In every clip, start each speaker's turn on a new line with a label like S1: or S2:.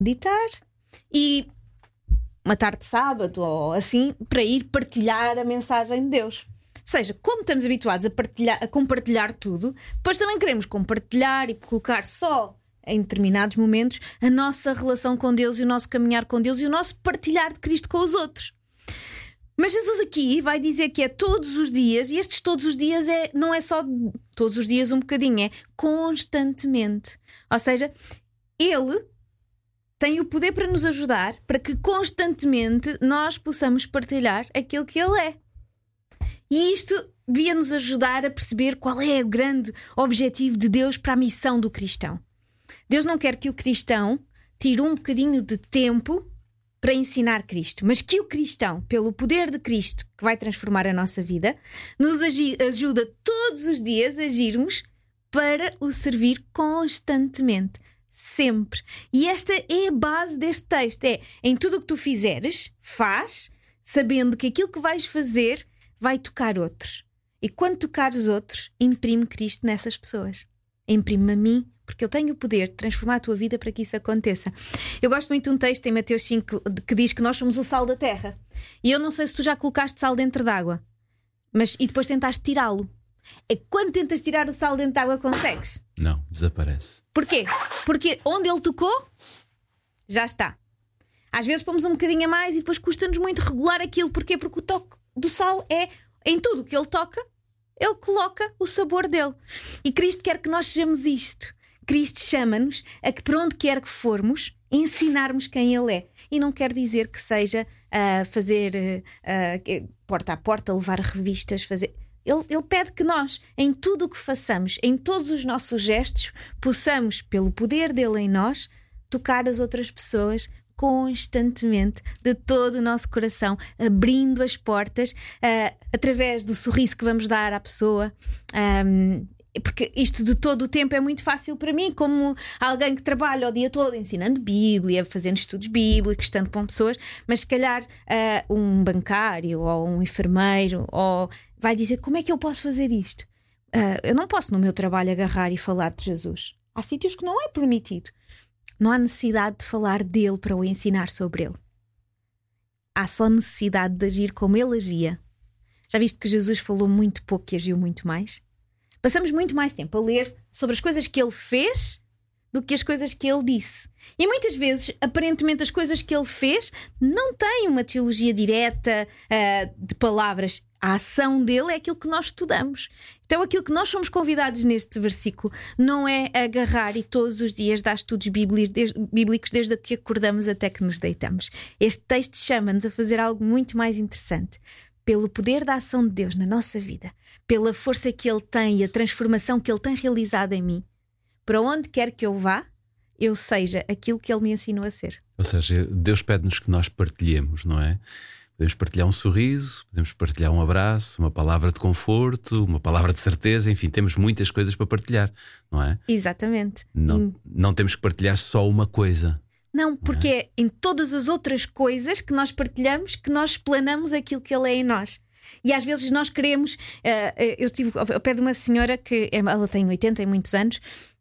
S1: meditar e uma tarde de sábado ou assim, para ir partilhar a mensagem de Deus. Ou seja, como estamos habituados a compartilhar tudo, depois também queremos compartilhar e colocar só em determinados momentos a nossa relação com Deus e o nosso caminhar com Deus e o nosso partilhar de Cristo com os outros. Mas Jesus aqui vai dizer que é todos os dias, e estes todos os dias não é só todos os dias um bocadinho, é constantemente. Ou seja, Ele tem o poder para nos ajudar, para que constantemente nós possamos partilhar aquilo que Ele é. E isto devia nos ajudar a perceber qual é o grande objetivo de Deus para a missão do cristão. Deus não quer que o cristão tire um bocadinho de tempo para ensinar Cristo, mas que o cristão, pelo poder de Cristo, que vai transformar a nossa vida, nos ajuda todos os dias a agirmos para o servir constantemente, sempre. E esta é a base deste texto, em tudo o que tu fizeres, faz, sabendo que aquilo que vais fazer vai tocar outros. E quando tocares outros, imprime Cristo nessas pessoas. Imprime-me a mim, porque eu tenho o poder de transformar a tua vida para que isso aconteça. Eu gosto muito de um texto em Mateus 5 que diz que nós somos o sal da terra. E eu não sei se tu já colocaste sal dentro d'água, e depois tentaste tirá-lo. É quando tentas tirar o sal dentro d'água consegues?
S2: Não, desaparece.
S1: Porquê? Porque onde ele tocou, já está. Às vezes pomos um bocadinho a mais e depois custa-nos muito regular aquilo. Porquê? Porque o toque do sal é em tudo o que ele toca, ele coloca o sabor dele. E Cristo quer que nós sejamos isto. Cristo chama-nos a que, por onde quer que formos, ensinarmos quem Ele é. E não quer dizer que seja fazer porta a porta, levar revistas, fazer... Ele pede que nós, em tudo o que façamos, em todos os nossos gestos, possamos, pelo poder dele em nós, tocar as outras pessoas constantemente, de todo o nosso coração, abrindo as portas através do sorriso que vamos dar à pessoa. Porque isto de todo o tempo é muito fácil para mim, como alguém que trabalha o dia todo ensinando Bíblia, fazendo estudos bíblicos, estando com pessoas, mas se calhar um bancário ou um enfermeiro vai dizer: como é que eu posso fazer isto? Eu não posso no meu trabalho agarrar e falar de Jesus. Há sítios que não é permitido. Não há necessidade de falar dele para o ensinar sobre ele. Há só necessidade de agir como ele agia. Já viste que Jesus falou muito pouco e agiu muito mais? Passamos muito mais tempo a ler sobre as coisas que ele fez do que as coisas que ele disse. E muitas vezes, aparentemente, as coisas que ele fez não têm uma teologia direta de palavras. A ação dele é aquilo que nós estudamos. Então aquilo que nós somos convidados neste versículo não é agarrar e todos os dias dar estudos bíblicos desde que acordamos até que nos deitamos. Este texto chama-nos a fazer algo muito mais interessante. Pelo poder da ação de Deus na nossa vida, pela força que Ele tem e a transformação que Ele tem realizado em mim, para onde quer que eu vá, eu seja aquilo que Ele me ensinou a ser.
S2: Ou seja, Deus pede-nos que nós partilhemos, não é? Podemos partilhar um sorriso, podemos partilhar um abraço, uma palavra de conforto, uma palavra de certeza, enfim, temos muitas coisas para partilhar, não é?
S1: Exatamente.
S2: Não temos que partilhar só uma coisa.
S1: Não, porque é em todas as outras coisas que nós partilhamos que nós explanamos aquilo que Ele é em nós. E às vezes nós queremos... eu estive ao pé de uma senhora que ela tem 80 e muitos anos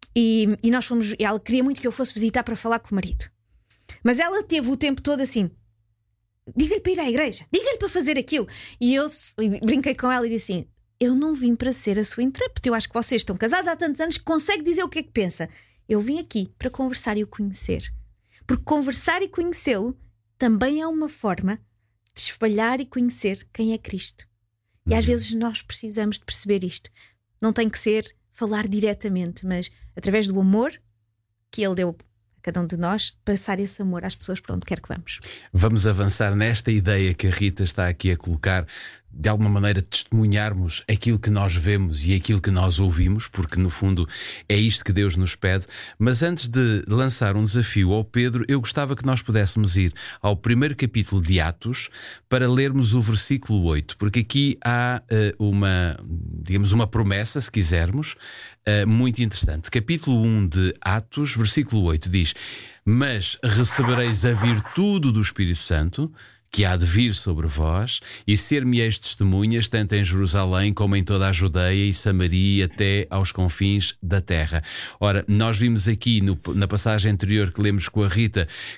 S1: e nós fomos... Ela queria muito que eu fosse visitar para falar com o marido. Mas ela teve o tempo todo assim: diga-lhe para ir à igreja, diga-lhe para fazer aquilo. E eu brinquei com ela e disse assim: eu não vim para ser a sua intérprete. Eu acho que vocês estão casados há tantos anos que consegue dizer o que é que pensa. Eu vim aqui para conversar e o conhecer. Porque conversar e conhecê-lo também é uma forma de espalhar e conhecer quem é Cristo. E às vezes nós precisamos de perceber isto. Não tem que ser falar diretamente, mas através do amor que Ele deu a cada um de nós, passar esse amor às pessoas por onde quer que vamos.
S2: Vamos avançar nesta ideia que a Rita está aqui a colocar, de alguma maneira testemunharmos aquilo que nós vemos e aquilo que nós ouvimos, porque no fundo é isto que Deus nos pede. Mas antes de lançar um desafio ao Pedro, eu gostava que nós pudéssemos ir ao primeiro capítulo de Atos para lermos o versículo 8, porque aqui há uma promessa, se quisermos, muito interessante. Capítulo 1 de Atos, versículo 8 diz: mas recebereis a virtude do Espírito Santo, que há de vir sobre vós, e ser-me-eis testemunhas, tanto em Jerusalém como em toda a Judeia e Samaria, até aos confins da terra. Ora, nós vimos aqui na passagem anterior que lemos com a Rita